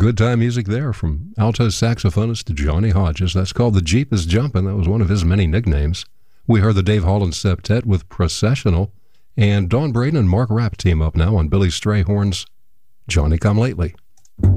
Good time music there from alto saxophonist Johnny Hodges. That's called The Jeep is Jumpin'. That was one of his many nicknames. We heard the Dave Holland Septet with Processional, and Don Braden and Mark Rapp team up now on Billy Strayhorn's Johnny Come Lately.